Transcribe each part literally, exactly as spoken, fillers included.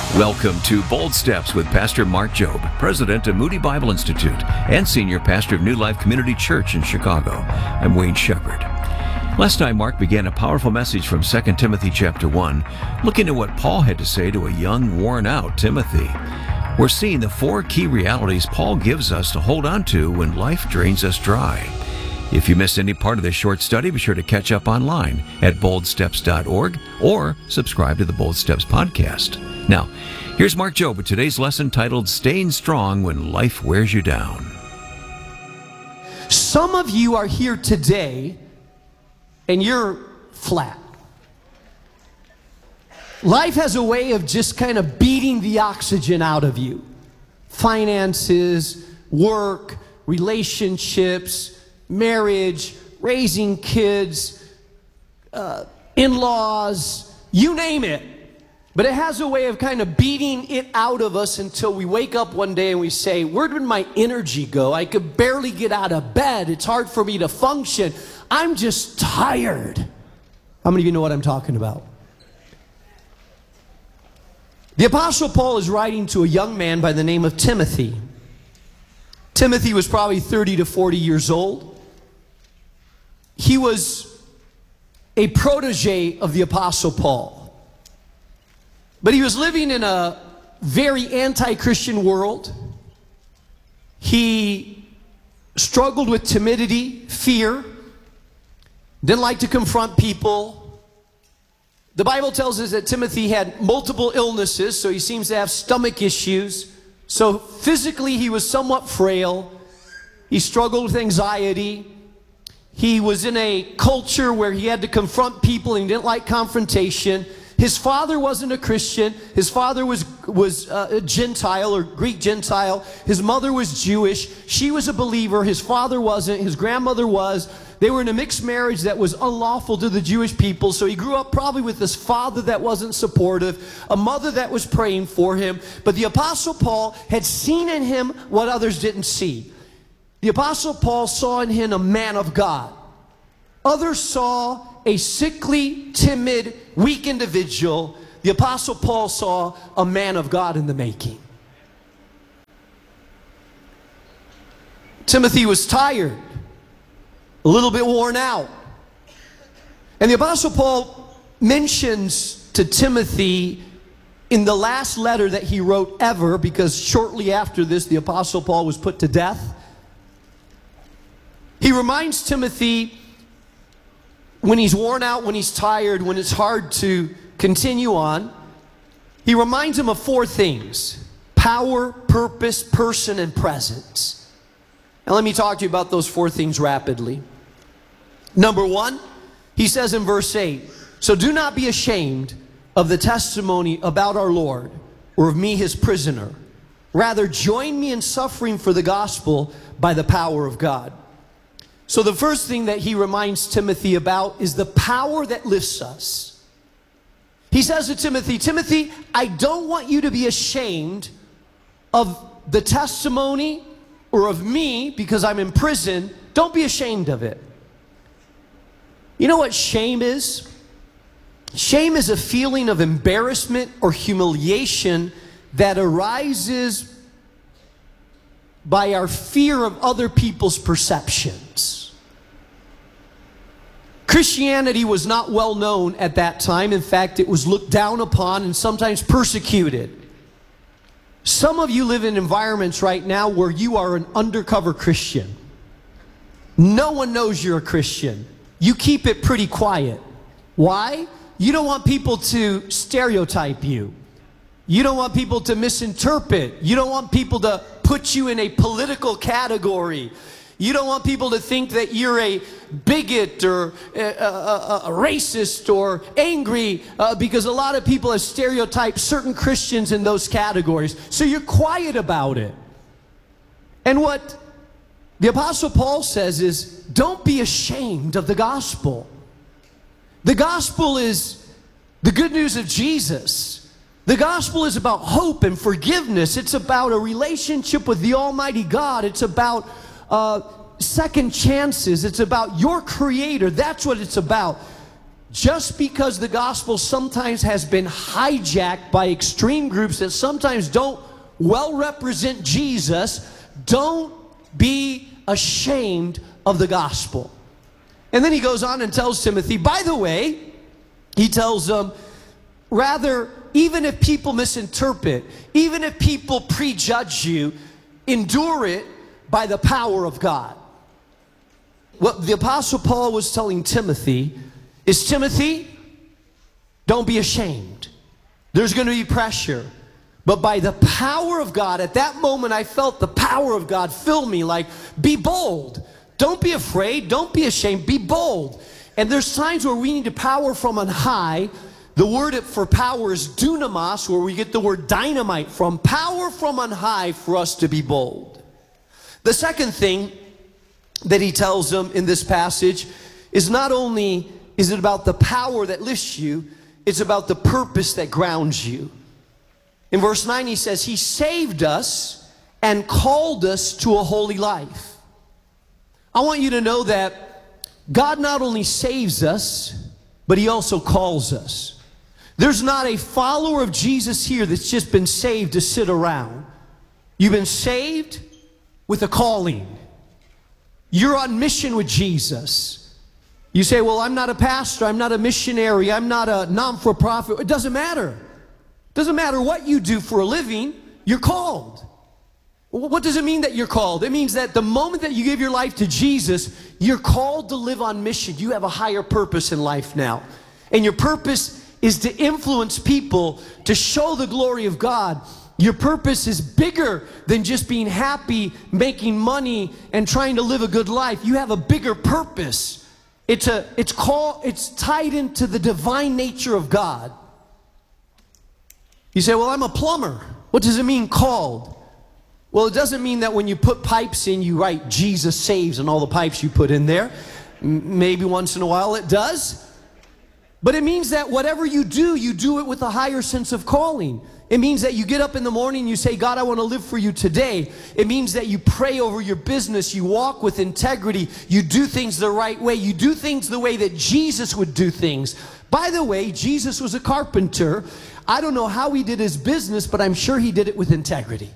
Welcome to Bold Steps with Pastor Mark Jobe, President of Moody Bible Institute and Senior Pastor of New Life Community Church in Chicago. I'm Wayne Shepherd. Last time, Mark began a powerful message from Second Timothy chapter one, looking at what Paul had to say to a young, worn-out Timothy. We're seeing the four key realities Paul gives us to hold on to when life drains us dry. If you missed any part of this short study, be sure to catch up online at bold steps dot org or subscribe to the Bold Steps podcast. Now, here's Mark Jobe with today's lesson titled, Staying Strong When Life Wears You Down. Some of you are here today and you're flat. Life has a way of just kind of beating the oxygen out of you. Finances, work, relationships, marriage, raising kids, uh, in-laws, you name it. But it has a way of kind of beating it out of us until we wake up one day and we say, where did my energy go? I could barely get out of bed. It's hard for me to function. I'm just tired. How many of you know what I'm talking about? The Apostle Paul is writing to a young man by the name of Timothy. Timothy was probably thirty to forty years old. He was a protege of the Apostle Paul. But he was living in a very anti-Christian world. He struggled with timidity, fear, didn't like to confront people. The Bible tells us that Timothy had multiple illnesses, so he seems to have stomach issues. So physically he was somewhat frail. He struggled with anxiety. He was in a culture where he had to confront people and he didn't like confrontation. His father wasn't a Christian. His father was, was uh, a Gentile or Greek Gentile. His mother was Jewish. She was a believer. His father wasn't. His grandmother was. They were in a mixed marriage that was unlawful to the Jewish people. So he grew up probably with this father that wasn't supportive, a mother that was praying for him. But the Apostle Paul had seen in him what others didn't see. The Apostle Paul saw in him a man of God. Others saw a sickly, timid, weak individual. The Apostle Paul saw a man of God in the making. Timothy was tired, a little bit worn out. And the Apostle Paul mentions to Timothy in the last letter that he wrote ever, because shortly after this, the Apostle Paul was put to death. He reminds Timothy when he's worn out, when he's tired, when it's hard to continue on, he reminds him of four things: power, purpose, person, and presence. Now let me talk to you about those four things rapidly. Number one, he says in verse eight, so do not be ashamed of the testimony about our Lord or of me, his prisoner. Rather, join me in suffering for the gospel by the power of God. So the first thing that he reminds Timothy about is the power that lifts us. He says to Timothy, Timothy, I don't want you to be ashamed of the testimony or of me because I'm in prison. Don't be ashamed of it. You know what shame is? Shame is a feeling of embarrassment or humiliation that arises by our fear of other people's perceptions. Christianity was not well known at that time. In fact, it was looked down upon and sometimes persecuted. Some of you live in environments right now where you are an undercover Christian. No one knows you're a Christian. You keep it pretty quiet. Why? You don't want people to stereotype you. You don't want people to misinterpret. You don't want people to put you in a political category. You don't want people to think that you're a bigot or a, a, a racist or angry uh, because a lot of people have stereotyped certain Christians in those categories. So you're quiet about it. And what the Apostle Paul says is, don't be ashamed of the gospel. The gospel is the good news of Jesus. The gospel is about hope and forgiveness. It's about a relationship with the Almighty God. It's about uh, second chances. It's about your Creator. That's what it's about. just because the gospel sometimes has been hijacked by extreme groups that sometimes don't well represent Jesus, don't be ashamed of the gospel. And then he goes on and tells Timothy, by the way, he tells them, rather, even if people misinterpret, even if people prejudge you, endure it by the power of God. What the Apostle Paul was telling Timothy is, Timothy, don't be ashamed. There's going to be pressure. But by the power of God, at that moment I felt the power of God fill me, like, be bold. Don't be afraid. Don't be ashamed. Be bold. And there's times where we need to power from on high. The word for power is dunamis, where we get the word dynamite from. Power from on high for us to be bold. The second thing that he tells them in this passage is, not only is it about the power that lifts you, it's about the purpose that grounds you. In verse nine he says, he saved us and called us to a holy life. I want you to know that God not only saves us, but he also calls us. There's not a follower of Jesus here that's just been saved to sit around. You've been saved with a calling. You're on mission with Jesus. You say, well, I'm not a pastor, I'm not a missionary, I'm not a non-for-profit. It doesn't matter. It doesn't matter what you do for a living, you're called. What does it mean that you're called? It means that the moment that you give your life to Jesus, you're called to live on mission. You have a higher purpose in life now. And your purpose is to influence people, to show the glory of God. Your purpose is bigger than just being happy, making money, and trying to live a good life. You have a bigger purpose. It's a, it's called, it's tied into the divine nature of God. You say, well, I'm a plumber. What does it mean, called? Well, it doesn't mean that when you put pipes in, you write Jesus saves on all the pipes you put in there. M- maybe once in a while it does. But it means that whatever you do, you do it with a higher sense of calling. It means that you get up in the morning and you say, God, I want to live for you today. It means that you pray over your business. You walk with integrity. You do things the right way. You do things the way that Jesus would do things. By the way, Jesus was a carpenter. I don't know how he did his business, but I'm sure he did it with integrity.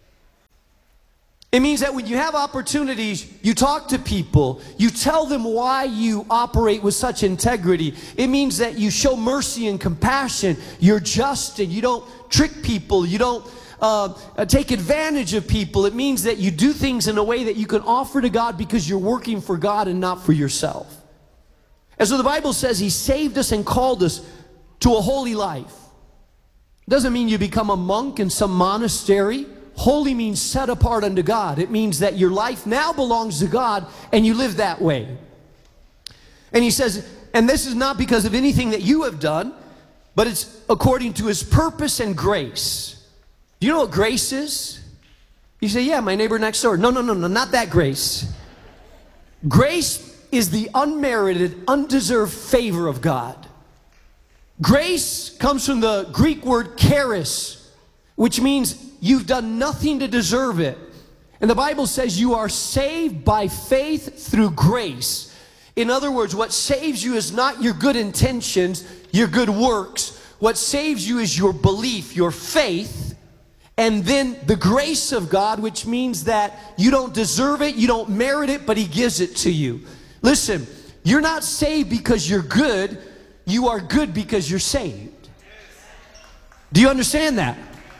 It means that when you have opportunities, you talk to people, you tell them why you operate with such integrity. It means that you show mercy and compassion. You're just, and you don't trick people. You don't uh, take advantage of people. It means that you do things in a way that you can offer to God because you're working for God and not for yourself. And so the Bible says he saved us and called us to a holy life. Doesn't mean you become a monk in some monastery. Holy means set apart unto God. It means that your life now belongs to God and you live that way. And he says, and this is not because of anything that you have done, but it's according to his purpose and grace. Do you know what grace is? You say, yeah, my neighbor next door. No, no, no, no, not that grace. Grace is the unmerited, undeserved favor of God. Grace comes from the Greek word charis, which means you've done nothing to deserve it. And the Bible says you are saved by faith through grace. In other words, what saves you is not your good intentions, your good works. What saves you is your belief, your faith, and then the grace of God, which means that you don't deserve it, you don't merit it, but he gives it to you. Listen, you're not saved because you're good. You are good because you're saved. Do you understand that?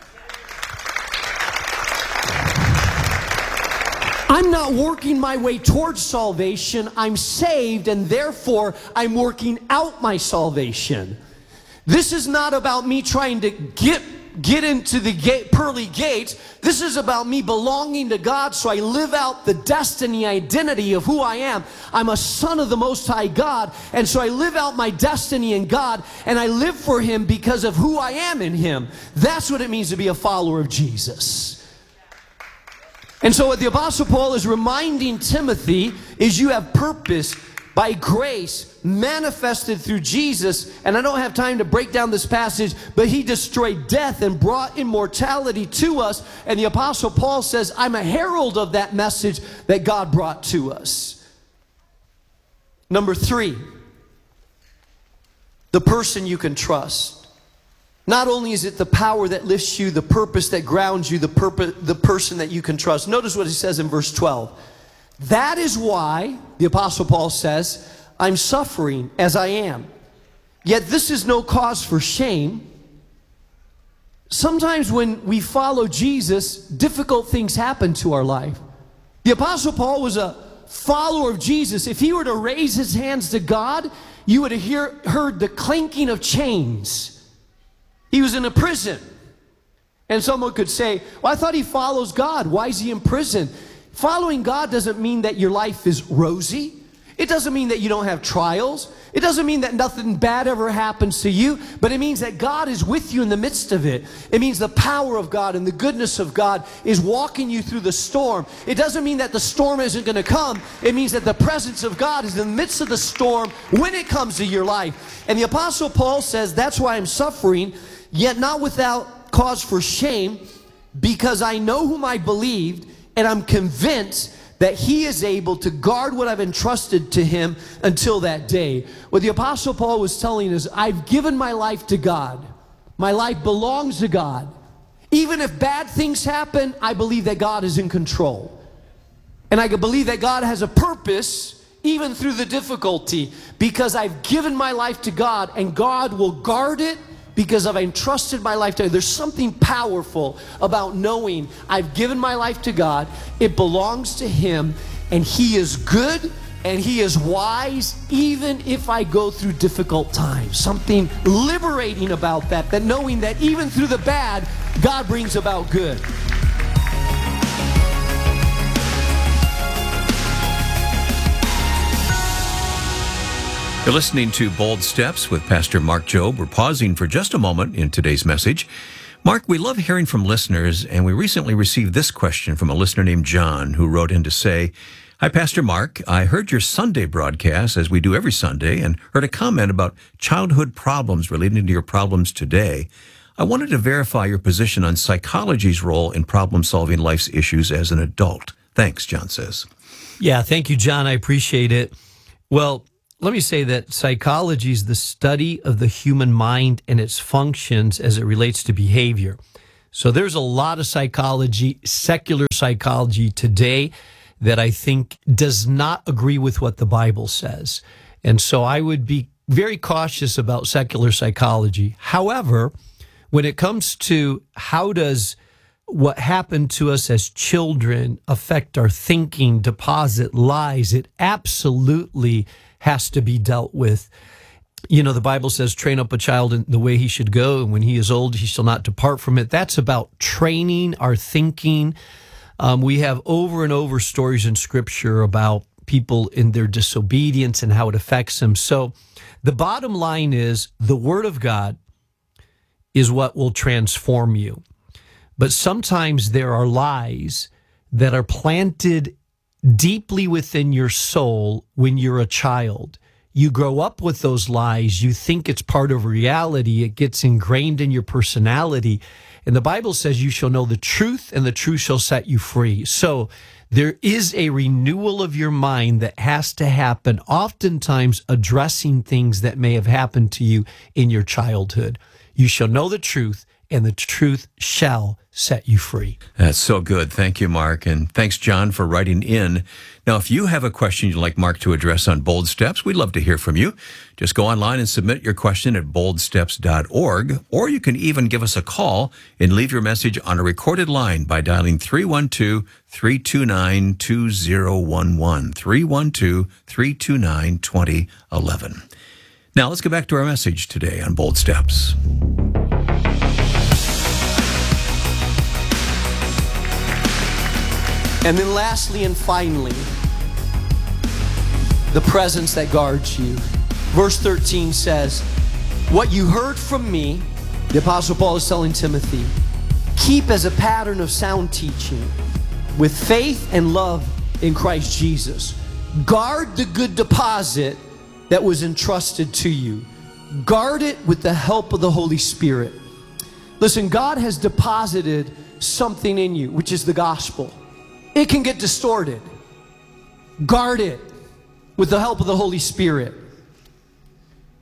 I'm not working my way towards salvation. I'm saved, and therefore I'm working out my salvation. This is not about me trying to get get into the gate, pearly gates. This is about me belonging to God, so I live out the destiny, identity of who I am. I'm a son of the Most High God, and so I live out my destiny in God, and I live for him because of who I am in him. That's what it means to be a follower of Jesus. And so what the Apostle Paul is reminding Timothy is you have purpose by grace manifested through Jesus. And I don't have time to break down this passage, but he destroyed death and brought immortality to us. And the Apostle Paul says, I'm a herald of that message that God brought to us. Number three, the person you can trust. Not only is it the power that lifts you, the purpose that grounds you, the, purpose, the person that you can trust. Notice what he says in verse twelve. That is why, the Apostle Paul says, I'm suffering as I am. Yet this is no cause for shame. Sometimes when we follow Jesus, difficult things happen to our life. The Apostle Paul was a follower of Jesus. If he were to raise his hands to God, you would have hear, heard the clanking of chains. He was in a prison. And someone could say, well, I thought he follows God. Why is he in prison? Following God doesn't mean that your life is rosy. It doesn't mean that you don't have trials. It doesn't mean that nothing bad ever happens to you, but it means that God is with you in the midst of it. It means the power of God and the goodness of God is walking you through the storm. It doesn't mean that the storm isn't going to come. It means that the presence of God is in the midst of the storm when it comes to your life. And the Apostle Paul says, that's why I'm suffering, yet not without cause for shame, because I know whom I believed, and I'm convinced that he is able to guard what I've entrusted to him until that day. What the Apostle Paul was telling us, I've given my life to God. My life belongs to God. Even if bad things happen, I believe that God is in control. And I can believe that God has a purpose even through the difficulty, because I've given my life to God, and God will guard it because I've entrusted my life to Him. There's something powerful about knowing I've given my life to God, it belongs to Him, and He is good and He is wise even if I go through difficult times. Something liberating about that, that knowing that even through the bad, God brings about good. You're listening to Bold Steps with Pastor Mark Jobe. We're pausing for just a moment in today's message. Mark, we love hearing from listeners, and we recently received this question from a listener named John, who wrote in to say, Hi, Pastor Mark. I heard your Sunday broadcast, as we do every Sunday, and heard a comment about childhood problems relating to your problems today. I wanted to verify your position on psychology's role in problem-solving life's issues as an adult. Thanks, John says. Yeah, thank you, John. I appreciate it. Well, let me say that psychology is the study of the human mind and its functions as it relates to behavior. So there's a lot of psychology, secular psychology today, that I think does not agree with what the Bible says. And so I would be very cautious about secular psychology. However, when it comes to how does what happened to us as children affect our thinking, deposit lies, it absolutely has to be dealt with. You know, the Bible says, train up a child in the way he should go, and when he is old, he shall not depart from it. That's about training our thinking. Um, we have over and over stories in Scripture about people in their disobedience and how it affects them. So the bottom line is the Word of God is what will transform you. But sometimes there are lies that are planted deeply within your soul when you're a child. You grow up with those lies. You think it's part of reality. It gets ingrained in your personality. And the Bible says you shall know the truth, and the truth shall set you free. So there is a renewal of your mind that has to happen, oftentimes addressing things that may have happened to you in your childhood. You shall know the truth, and the truth shall set you free. That's so good. Thank you, Mark. And thanks, John, for writing in. Now, if you have a question you'd like Mark to address on Bold Steps, we'd love to hear from you. Just go online and submit your question at bold steps dot org, or you can even give us a call and leave your message on a recorded line by dialing three one two, three two nine, two zero one one, three one two, three two nine, two zero one one. Now, let's get back to our message today on Bold Steps. And then lastly and finally, the presence that guards you. Verse thirteen says, what you heard from me, the Apostle Paul is telling Timothy, keep as a pattern of sound teaching with faith and love in Christ Jesus. Guard the good deposit that was entrusted to you. Guard it with the help of the Holy Spirit. Listen, God has deposited something in you, which is the gospel. It can get distorted. Guard it with the help of the Holy Spirit.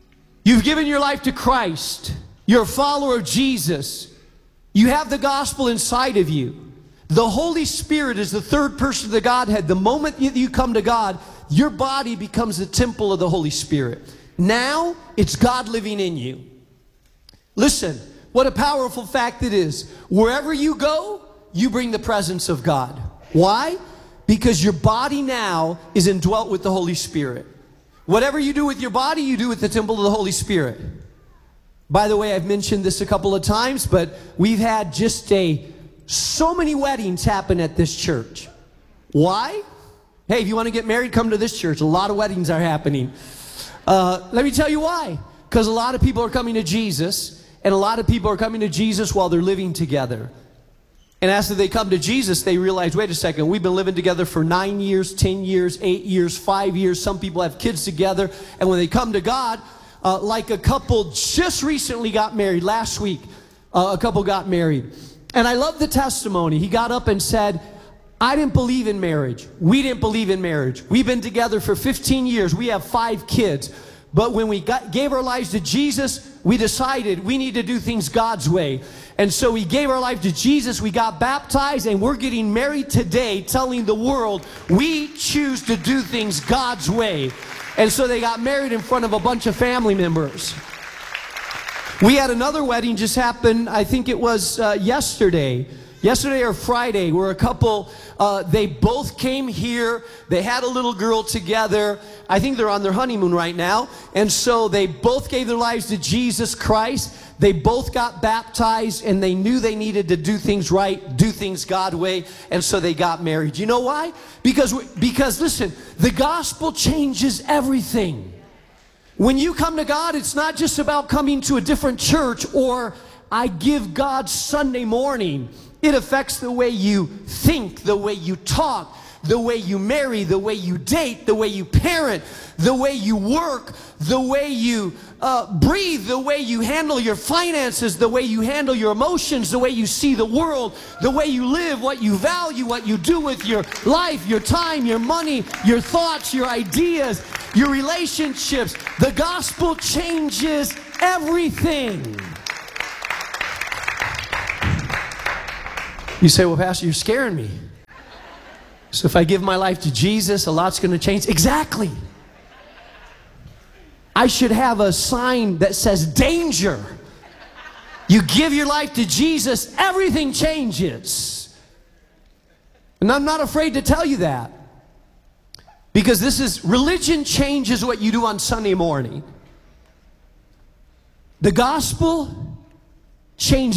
You've given your life to Christ. You're a follower of Jesus. You have the gospel inside of you. The Holy Spirit is the third person of the Godhead. The moment you come to God, your body becomes the temple of the Holy Spirit. Now, it's God living in you. Listen, what a powerful fact it is. Wherever you go, you bring the presence of God. Why? Because your body now is indwelt with the Holy Spirit. Whatever you do with your body, you do with the temple of the Holy Spirit. By the way, I've mentioned this a couple of times, but we've had just a so many weddings happen at this church. Why? Hey, if you want to get married, come to this church. A lot of weddings are happening. Uh, let me tell you why. Because a lot of people are coming to Jesus, and a lot of people are coming to Jesus while they're living together. And after they come to Jesus, they realize, wait a second, we've been living together for nine years, ten years, eight years, five years. Some people have kids together. And when they come to God, uh, like a couple just recently got married last week, uh, a couple got married. And I love the testimony. He got up and said, I didn't believe in marriage. We didn't believe in marriage. We've been together for fifteen years. We have five kids. But when we got, gave our lives to Jesus, we decided we need to do things God's way. And so we gave our life to Jesus, we got baptized, and we're getting married today, telling the world we choose to do things God's way. And so they got married in front of a bunch of family members. We had another wedding just happen, I think it was uh, yesterday. Yesterday or Friday, where a couple, uh, they both came here. They had a little girl together. I think they're on their honeymoon right now. And so they both gave their lives to Jesus Christ. They both got baptized, and they knew they needed to do things right, do things God's way, and so they got married. You know why? Because, because listen, the gospel changes everything. When you come to God, it's not just about coming to a different church or I give God Sunday morning. It affects the way you think, the way you talk, the way you marry, the way you date, the way you parent, the way you work, the way you uh, breathe, the way you handle your finances, the way you handle your emotions, the way you see the world, the way you live, what you value, what you do with your life, your time, your money, your thoughts, your ideas, your relationships. The gospel changes everything. You say, well, Pastor, you're scaring me. So if I give my life to Jesus, a lot's going to change. Exactly. I should have a sign that says danger. You give your life to Jesus, everything changes. And I'm not afraid to tell you that. Because this is, religion changes what you do on Sunday morning. The gospel changes